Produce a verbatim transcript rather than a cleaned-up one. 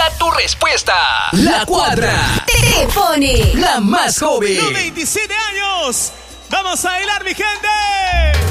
Envía tu respuesta. La Cuadra te pone la más joven. Los veintisiete años. Vamos a bailar, mi gente.